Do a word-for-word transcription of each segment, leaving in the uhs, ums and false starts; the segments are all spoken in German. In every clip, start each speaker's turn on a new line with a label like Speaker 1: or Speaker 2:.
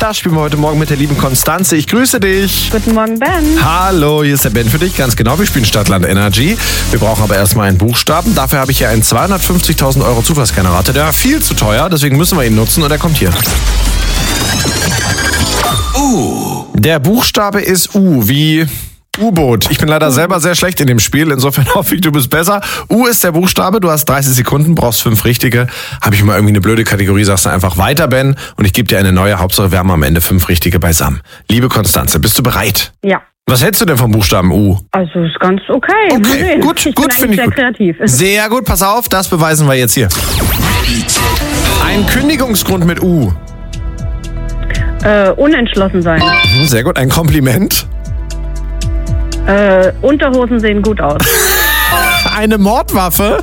Speaker 1: Das spielen wir heute Morgen mit der lieben Konstanze. Ich grüße dich.
Speaker 2: Guten Morgen, Ben.
Speaker 1: Hallo, hier ist der Ben für dich. Ganz genau, wir spielen Stadtland Energy. Wir brauchen aber erstmal einen Buchstaben. Dafür habe ich hier einen zweihundertfünfzigtausend Euro Zufallsgenerator. Der war viel zu teuer, deswegen müssen wir ihn nutzen und er kommt hier. U. Der Buchstabe ist U, wie U-Boot. Ich bin leider selber sehr schlecht in dem Spiel, insofern hoffe ich, du bist besser. U ist der Buchstabe, du hast dreißig Sekunden, brauchst fünf richtige. Habe ich mal irgendwie eine blöde Kategorie, sagst du einfach weiter, Ben, und ich gebe dir eine neue. Hauptsache, wir haben am Ende fünf richtige beisammen. Liebe Konstanze, bist du bereit?
Speaker 2: Ja.
Speaker 1: Was hältst du denn vom Buchstaben U?
Speaker 2: Also ist ganz okay.
Speaker 1: Okay, gut,
Speaker 2: ich
Speaker 1: gut,
Speaker 2: bin
Speaker 1: finde ich
Speaker 2: sehr
Speaker 1: gut.
Speaker 2: kreativ.
Speaker 1: Sehr gut, pass auf, das beweisen wir jetzt hier. Ein Kündigungsgrund mit U.
Speaker 2: Äh, unentschlossen sein.
Speaker 1: Mhm, sehr gut, ein Kompliment.
Speaker 2: Äh, Unterhosen sehen gut aus.
Speaker 1: Eine Mordwaffe.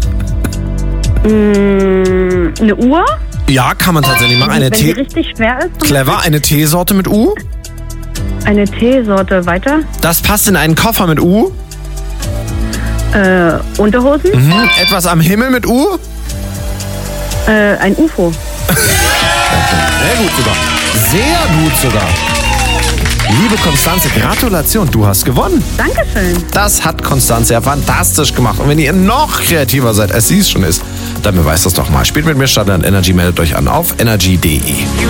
Speaker 2: Mm, eine Uhr?
Speaker 1: Ja, kann man tatsächlich machen. Eine
Speaker 2: Wenn die
Speaker 1: Tee.
Speaker 2: richtig schwer ist.
Speaker 1: Clever, eine Teesorte mit U.
Speaker 2: Eine Teesorte. Weiter?
Speaker 1: Das passt in einen Koffer mit U.
Speaker 2: Äh, Unterhosen?
Speaker 1: Mhm. Etwas am Himmel mit U.
Speaker 2: Äh, ein U F O.
Speaker 1: Sehr gut sogar. Sehr gut sogar. Liebe Konstanze, Gratulation, du hast gewonnen.
Speaker 2: Dankeschön.
Speaker 1: Das hat Konstanze ja fantastisch gemacht. Und wenn ihr noch kreativer seid, als sie es schon ist, dann beweist das doch mal. Spielt mit mir Stadtland Energy, meldet euch an auf energy punkt de.